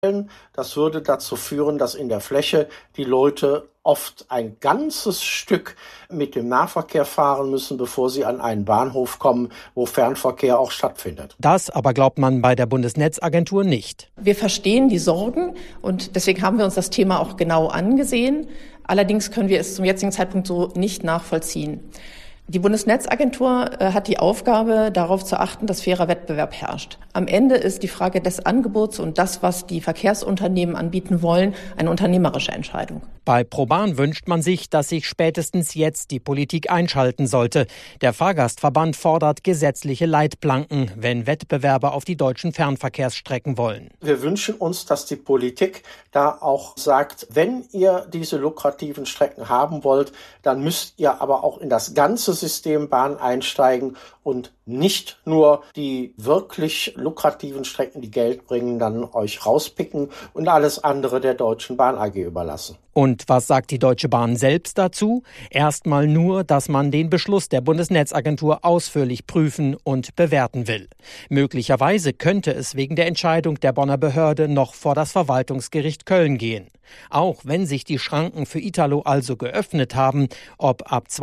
Das würde dazu führen, dass in der Fläche die Leute oft ein ganzes Stück mit dem Nahverkehr fahren müssen, bevor sie an einen Bahnhof kommen, wo Fernverkehr auch stattfindet. Das aber glaubt man bei der Bundesnetzagentur nicht. Wir verstehen die Sorgen und deswegen haben wir uns das Thema auch genau angesehen. Allerdings können wir es zum jetzigen Zeitpunkt so nicht nachvollziehen. Die Bundesnetzagentur hat die Aufgabe, darauf zu achten, dass fairer Wettbewerb herrscht. Am Ende ist die Frage des Angebots und das, was die Verkehrsunternehmen anbieten wollen, eine unternehmerische Entscheidung. Bei ProBahn wünscht man sich, dass sich spätestens jetzt die Politik einschalten sollte. Der Fahrgastverband fordert gesetzliche Leitplanken, wenn Wettbewerber auf die deutschen Fernverkehrsstrecken wollen. Wir wünschen uns, dass die Politik da auch sagt, wenn ihr diese lukrativen Strecken haben wollt, dann müsst ihr aber auch in das ganze System Bahn einsteigen und nicht nur die wirklich lukrativen Strecken, die Geld bringen, dann euch rauspicken und alles andere der Deutschen Bahn AG überlassen. Und was sagt die Deutsche Bahn selbst dazu? Erstmal nur, dass man den Beschluss der Bundesnetzagentur ausführlich prüfen und bewerten will. Möglicherweise könnte es wegen der Entscheidung der Bonner Behörde noch vor das Verwaltungsgericht Köln gehen. Auch wenn sich die Schranken für Italo also geöffnet haben, ob ab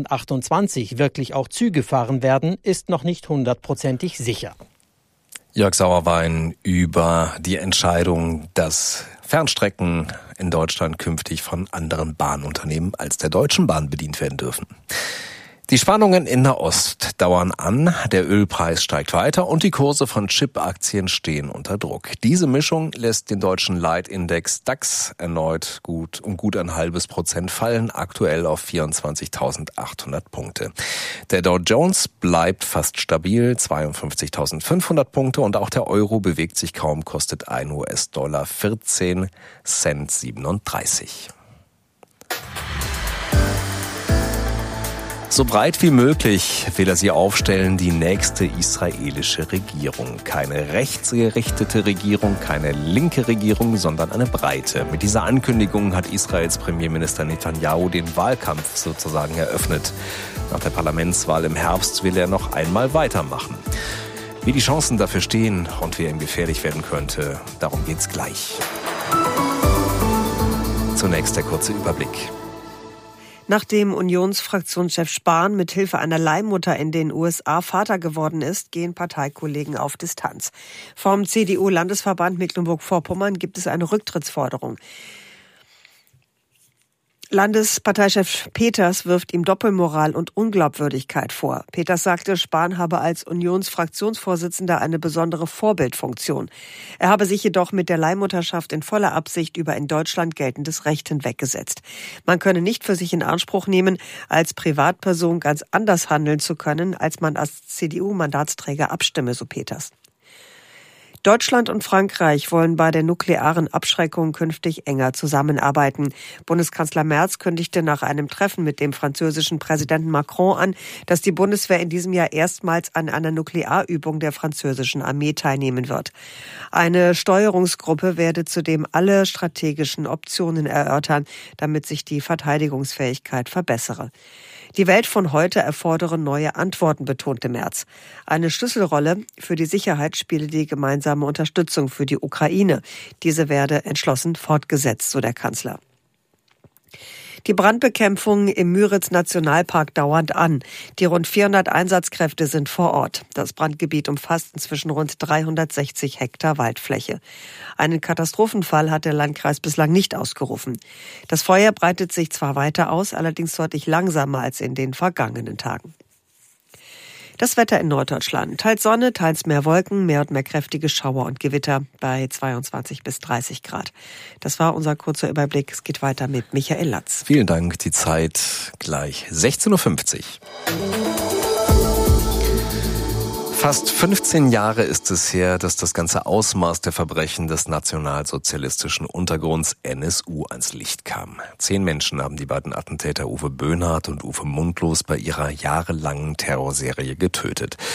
2028 wirklich auch Züge fahren werden, ist noch nicht 100%ig sicher. Jörg Sauerwein über die Entscheidung, dass Fernstrecken in Deutschland künftig von anderen Bahnunternehmen als der Deutschen Bahn bedient werden dürfen. Die Spannungen in Nahost dauern an, der Ölpreis steigt weiter und die Kurse von Chip-Aktien stehen unter Druck. Diese Mischung lässt den deutschen Leitindex DAX erneut gut 0,5% fallen, aktuell auf 24.800 Punkte. Der Dow Jones bleibt fast stabil, 52.500 Punkte und auch der Euro bewegt sich kaum, kostet ein US-Dollar 14,37 Cent. So breit wie möglich will er sie aufstellen, die nächste israelische Regierung. Keine rechtsgerichtete Regierung, keine linke Regierung, sondern eine breite. Mit dieser Ankündigung hat Israels Premierminister Netanyahu den Wahlkampf sozusagen eröffnet. Nach der Parlamentswahl im Herbst will er noch einmal weitermachen. Wie die Chancen dafür stehen und wer ihm gefährlich werden könnte, darum geht's gleich. Zunächst der kurze Überblick. Nachdem Unionsfraktionschef Spahn mit Hilfe einer Leihmutter in den USA Vater geworden ist, gehen Parteikollegen auf Distanz. Vom CDU-Landesverband Mecklenburg-Vorpommern gibt es eine Rücktrittsforderung. Landesparteichef Peters wirft ihm Doppelmoral und Unglaubwürdigkeit vor. Peters sagte, Spahn habe als Unionsfraktionsvorsitzender eine besondere Vorbildfunktion. Er habe sich jedoch mit der Leihmutterschaft in voller Absicht über in Deutschland geltendes Recht hinweggesetzt. Man könne nicht für sich in Anspruch nehmen, als Privatperson ganz anders handeln zu können, als man als CDU-Mandatsträger abstimme, so Peters. Deutschland und Frankreich wollen bei der nuklearen Abschreckung künftig enger zusammenarbeiten. Bundeskanzler Merz kündigte nach einem Treffen mit dem französischen Präsidenten Macron an, dass die Bundeswehr in diesem Jahr erstmals an einer Nuklearübung der französischen Armee teilnehmen wird. Eine Steuerungsgruppe werde zudem alle strategischen Optionen erörtern, damit sich die Verteidigungsfähigkeit verbessere. Die Welt von heute erfordere neue Antworten, betonte Merz. Eine Schlüsselrolle für die Sicherheit spiele die gemeinsame Unterstützung für die Ukraine. Diese werde entschlossen fortgesetzt, so der Kanzler. Die Brandbekämpfung im Müritz-Nationalpark dauert an. Die rund 400 Einsatzkräfte sind vor Ort. Das Brandgebiet umfasst inzwischen rund 360 Hektar Waldfläche. Einen Katastrophenfall hat der Landkreis bislang nicht ausgerufen. Das Feuer breitet sich zwar weiter aus, allerdings deutlich langsamer als in den vergangenen Tagen. Das Wetter in Norddeutschland. Teils Sonne, teils mehr Wolken, mehr und mehr kräftige Schauer und Gewitter bei 22 bis 30 Grad. Das war unser kurzer Überblick. Es geht weiter mit Michael Latz. Vielen Dank. Die Zeit gleich 16.50 Uhr. Fast 15 Jahre ist es her, dass das ganze Ausmaß der Verbrechen des nationalsozialistischen Untergrunds NSU ans Licht kam. 10 Menschen haben die beiden Attentäter Uwe Böhnhardt und Uwe Mundlos bei ihrer jahrelangen Terrorserie getötet.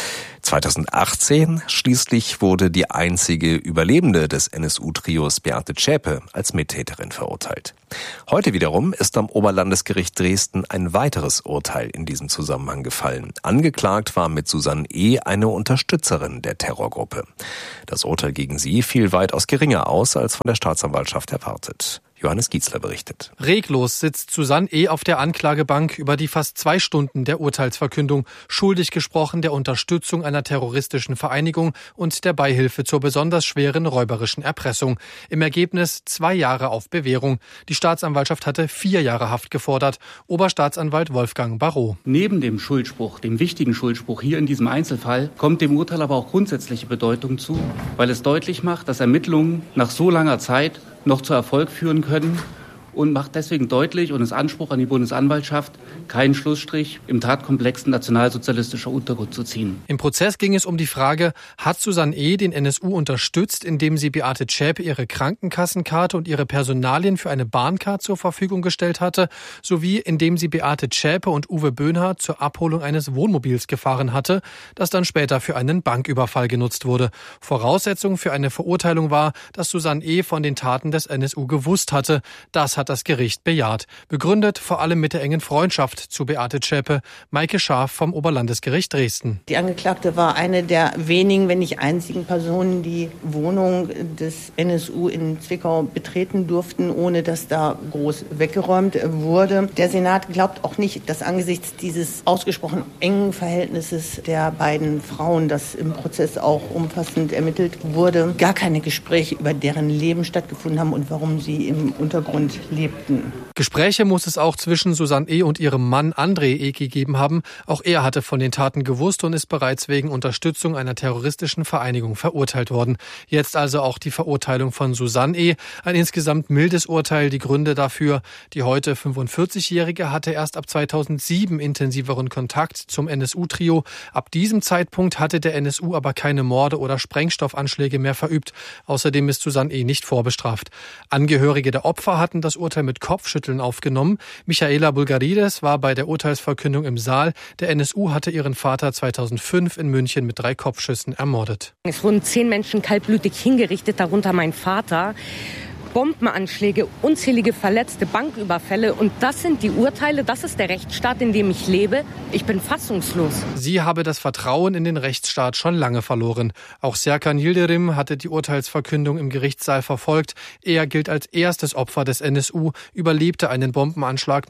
2018 schließlich wurde die einzige Überlebende des NSU-Trios Beate Zschäpe als Mittäterin verurteilt. Heute wiederum ist am Oberlandesgericht Dresden ein weiteres Urteil in diesem Zusammenhang gefallen. Angeklagt war mit Susanne E. eine Unterstützerin der Terrorgruppe. Das Urteil gegen sie fiel weitaus geringer aus als von der Staatsanwaltschaft erwartet. Johannes Gietzler berichtet. Reglos sitzt Susanne E. auf der Anklagebank über die fast 2 Stunden der Urteilsverkündung, schuldig gesprochen der Unterstützung einer terroristischen Vereinigung und der Beihilfe zur besonders schweren räuberischen Erpressung. Im Ergebnis 2 Jahre auf Bewährung. Die Staatsanwaltschaft hatte 4 Jahre Haft gefordert. Oberstaatsanwalt Wolfgang Barrot. Neben dem Schuldspruch, dem wichtigen Schuldspruch hier in diesem Einzelfall, kommt dem Urteil aber auch grundsätzliche Bedeutung zu, weil es deutlich macht, dass Ermittlungen nach so langer Zeit noch zu Erfolg führen können und macht deswegen deutlich und ist Anspruch an die Bundesanwaltschaft, keinen Schlussstrich im Tatkomplex nationalsozialistischer Untergrund zu ziehen. Im Prozess ging es um die Frage, hat Susanne E. den NSU unterstützt, indem sie Beate Zschäpe ihre Krankenkassenkarte und ihre Personalien für eine Bahncard zur Verfügung gestellt hatte, sowie indem sie Beate Zschäpe und Uwe Böhnhardt zur Abholung eines Wohnmobils gefahren hatte, das dann später für einen Banküberfall genutzt wurde. Voraussetzung für eine Verurteilung war, dass Susanne E. von den Taten des NSU gewusst hatte. Das hat das Gericht bejaht. Begründet vor allem mit der engen Freundschaft zu Beate Zschäpe. Maike Scharf vom Oberlandesgericht Dresden. Die Angeklagte war eine der wenigen, wenn nicht einzigen Personen, die Wohnung des NSU in Zwickau betreten durften, ohne dass da groß weggeräumt wurde. Der Senat glaubt auch nicht, dass angesichts dieses ausgesprochen engen Verhältnisses der beiden Frauen, das im Prozess auch umfassend ermittelt wurde, gar keine Gespräche über deren Leben stattgefunden haben und warum sie im Untergrund lebten. Gespräche muss es auch zwischen Susanne E. und ihrem Mann André E. gegeben haben. Auch er hatte von den Taten gewusst und ist bereits wegen Unterstützung einer terroristischen Vereinigung verurteilt worden. Jetzt also auch die Verurteilung von Susanne E. Ein insgesamt mildes Urteil. Die Gründe dafür: Die heute 45-Jährige hatte erst ab 2007 intensiveren Kontakt zum NSU-Trio. Ab diesem Zeitpunkt hatte der NSU aber keine Morde oder Sprengstoffanschläge mehr verübt. Außerdem ist Susanne E. nicht vorbestraft. Angehörige der Opfer hatten das Urteil mit Kopfschütteln aufgenommen. Michaela Bulgarides war bei der Urteilsverkündung im Saal. Der NSU hatte ihren Vater 2005 in München mit 3 Kopfschüssen ermordet. Es wurden 10 Menschen kaltblütig hingerichtet, darunter mein Vater. Bombenanschläge, unzählige Verletzte, Banküberfälle. Und das sind die Urteile, das ist der Rechtsstaat, in dem ich lebe. Ich bin fassungslos. Sie habe das Vertrauen in den Rechtsstaat schon lange verloren. Auch Serkan Yildirim hatte die Urteilsverkündung im Gerichtssaal verfolgt. Er gilt als erstes Opfer des NSU, überlebte einen Bombenanschlag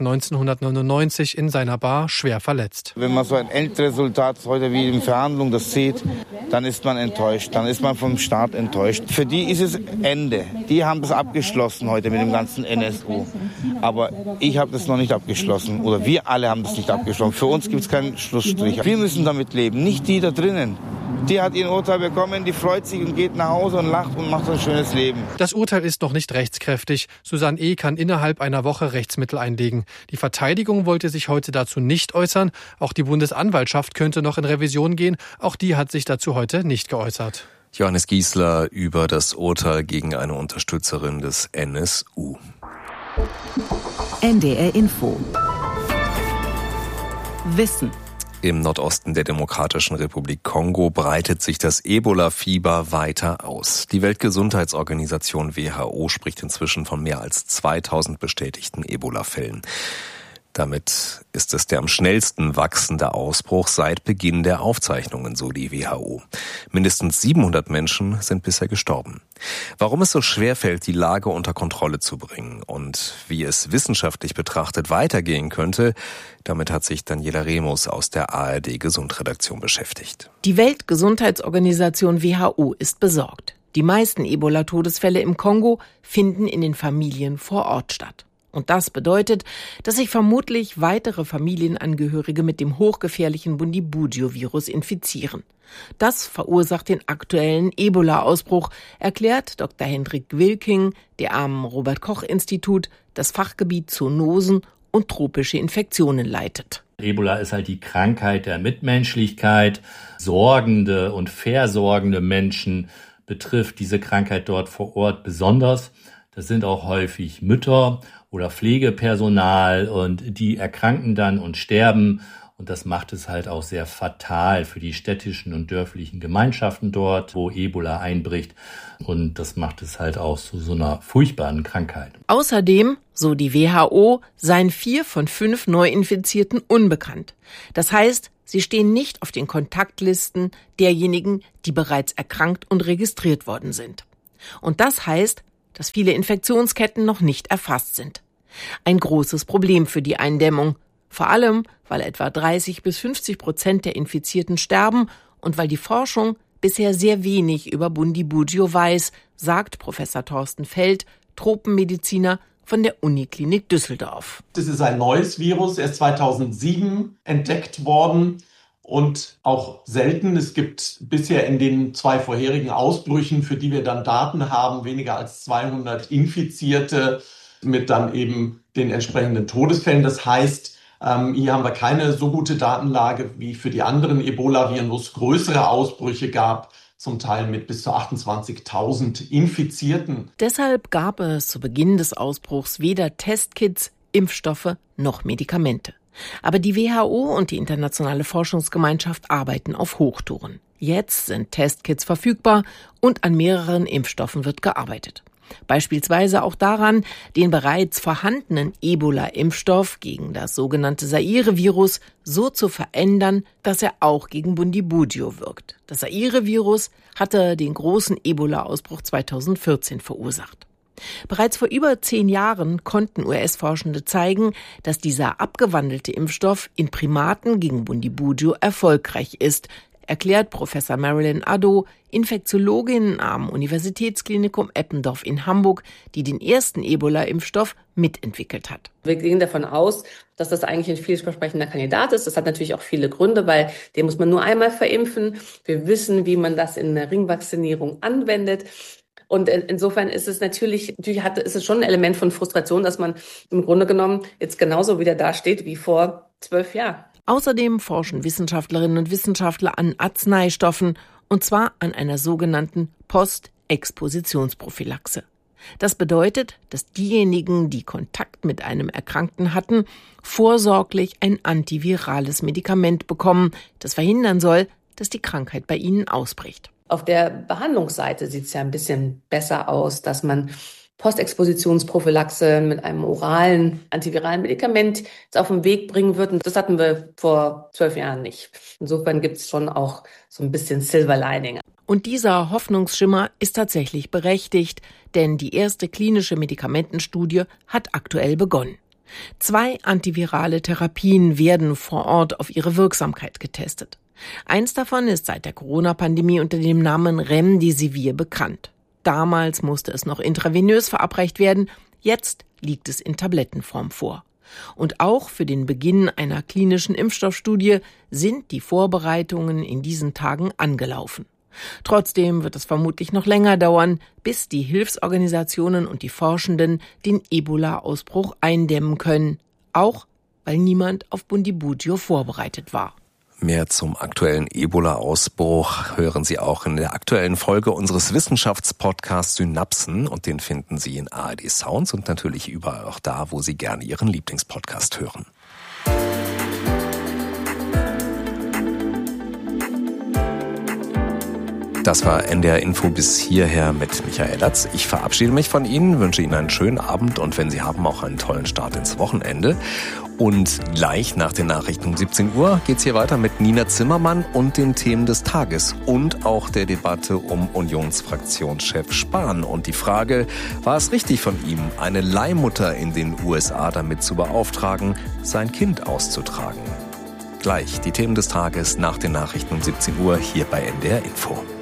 1999 in seiner Bar schwer verletzt. Wenn man so ein Endresultat heute wie in Verhandlungen das sieht, dann ist man enttäuscht. Dann ist man vom Staat enttäuscht. Für die ist es Ende. Die haben das abgeschlossen heute mit dem ganzen NSU. Aber ich habe das noch nicht abgeschlossen. Oder wir alle haben das nicht abgeschlossen. Für uns gibt es keinen Schlussstrich. Wir müssen damit leben, nicht die da drinnen. Die hat ihr Urteil bekommen, die freut sich und geht nach Hause und lacht und macht ein schönes Leben. Das Urteil ist noch nicht rechtskräftig. Susanne E. kann innerhalb einer Woche Rechtsmittel einlegen. Die Verteidigung wollte sich heute dazu nicht äußern. Auch die Bundesanwaltschaft könnte noch in Revision gehen. Auch die hat sich dazu heute nicht geäußert. Johannes Gießler über das Urteil gegen eine Unterstützerin des NSU. NDR Info. Wissen. Im Nordosten der Demokratischen Republik Kongo breitet sich das Ebola-Fieber weiter aus. Die Weltgesundheitsorganisation WHO spricht inzwischen von mehr als 2000 bestätigten Ebola-Fällen. Damit ist es der am schnellsten wachsende Ausbruch seit Beginn der Aufzeichnungen, so die WHO. Mindestens 700 Menschen sind bisher gestorben. Warum es so schwer fällt, die Lage unter Kontrolle zu bringen und wie es wissenschaftlich betrachtet weitergehen könnte, damit hat sich Daniela Remus aus der ARD-Gesundredaktion beschäftigt. Die Weltgesundheitsorganisation WHO ist besorgt. Die meisten Ebola-Todesfälle im Kongo finden in den Familien vor Ort statt. Und das bedeutet, dass sich vermutlich weitere Familienangehörige mit dem hochgefährlichen Bundibugyo-Virus infizieren. Das verursacht den aktuellen Ebola-Ausbruch, erklärt Dr. Hendrik Wilking, der am Robert-Koch-Institut das Fachgebiet Zoonosen und tropische Infektionen leitet. Ebola ist halt die Krankheit der Mitmenschlichkeit. Sorgende und versorgende Menschen betrifft diese Krankheit dort vor Ort besonders. Das sind auch häufig Mütter oder Pflegepersonal und die erkranken dann und sterben. Und das macht es halt auch sehr fatal für die städtischen und dörflichen Gemeinschaften dort, wo Ebola einbricht. Und das macht es halt auch zu so einer furchtbaren Krankheit. Außerdem, so die WHO, seien 4 von 5 Neuinfizierten unbekannt. Das heißt, sie stehen nicht auf den Kontaktlisten derjenigen, die bereits erkrankt und registriert worden sind. Und das heißt, dass viele Infektionsketten noch nicht erfasst sind. Ein großes Problem für die Eindämmung. Vor allem, weil etwa 30-50% der Infizierten sterben und weil die Forschung bisher sehr wenig über Bundibugyo weiß, sagt Professor Thorsten Feld, Tropenmediziner von der Uniklinik Düsseldorf. Das ist ein neues Virus, erst 2007 entdeckt worden und auch selten. Es gibt bisher in den 2 vorherigen Ausbrüchen, für die wir dann Daten haben, weniger als 200 Infizierte mit dann eben den entsprechenden Todesfällen. Das heißt, hier haben wir keine so gute Datenlage wie für die anderen Ebola-Viren, wo es größere Ausbrüche gab, zum Teil mit bis zu 28.000 Infizierten. Deshalb gab es zu Beginn des Ausbruchs weder Testkits, Impfstoffe noch Medikamente. Aber die WHO und die internationale Forschungsgemeinschaft arbeiten auf Hochtouren. Jetzt sind Testkits verfügbar und an mehreren Impfstoffen wird gearbeitet. Beispielsweise auch daran, den bereits vorhandenen Ebola-Impfstoff gegen das sogenannte Zaire-Virus so zu verändern, dass er auch gegen Bundibugyo wirkt. Das Zaire-Virus hatte den großen Ebola-Ausbruch 2014 verursacht. Bereits vor über 10 Jahren konnten US-Forschende zeigen, dass dieser abgewandelte Impfstoff in Primaten gegen Bundibugyo erfolgreich ist, erklärt Professor Marilyn Addo, Infektiologin am Universitätsklinikum Eppendorf in Hamburg, die den ersten Ebola-Impfstoff mitentwickelt hat. Wir gehen davon aus, dass das eigentlich ein vielversprechender Kandidat ist. Das hat natürlich auch viele Gründe, weil den muss man nur einmal verimpfen. Wir wissen, wie man das in der Ringvakzinierung anwendet. Und insofern ist es natürlich ist es schon ein Element von Frustration, dass man im Grunde genommen jetzt genauso wieder dasteht wie vor 12 Jahren. Außerdem forschen Wissenschaftlerinnen und Wissenschaftler an Arzneistoffen, und zwar an einer sogenannten Postexpositionsprophylaxe. Das bedeutet, dass diejenigen, die Kontakt mit einem Erkrankten hatten, vorsorglich ein antivirales Medikament bekommen, das verhindern soll, dass die Krankheit bei ihnen ausbricht. Auf der Behandlungsseite sieht es ja ein bisschen besser aus, dass man Postexpositionsprophylaxe mit einem oralen antiviralen Medikament jetzt auf den Weg bringen wird. Und das hatten wir vor 12 Jahren nicht. Insofern gibt es schon auch so ein bisschen Silver Lining. Und dieser Hoffnungsschimmer ist tatsächlich berechtigt, denn die erste klinische Medikamentenstudie hat aktuell begonnen. 2 antivirale Therapien werden vor Ort auf ihre Wirksamkeit getestet. Eins davon ist seit der Corona-Pandemie unter dem Namen Remdesivir bekannt. Damals musste es noch intravenös verabreicht werden, jetzt liegt es in Tablettenform vor. Und auch für den Beginn einer klinischen Impfstoffstudie sind die Vorbereitungen in diesen Tagen angelaufen. Trotzdem wird es vermutlich noch länger dauern, bis die Hilfsorganisationen und die Forschenden den Ebola-Ausbruch eindämmen können, auch weil niemand auf Bundibugyo vorbereitet war. Mehr zum aktuellen Ebola-Ausbruch hören Sie auch in der aktuellen Folge unseres Wissenschaftspodcasts Synapsen, und den finden Sie in ARD Sounds und natürlich überall auch da, wo Sie gerne Ihren Lieblingspodcast hören. Das war NDR Info bis hierher mit Michael Latz. Ich verabschiede mich von Ihnen, wünsche Ihnen einen schönen Abend und wenn Sie haben, auch einen tollen Start ins Wochenende. Und gleich nach den Nachrichten um 17 Uhr geht's hier weiter mit Nina Zimmermann und den Themen des Tages und auch der Debatte um Unionsfraktionschef Spahn und die Frage, war es richtig von ihm, eine Leihmutter in den USA damit zu beauftragen, sein Kind auszutragen? Gleich die Themen des Tages nach den Nachrichten um 17 Uhr hier bei NDR Info.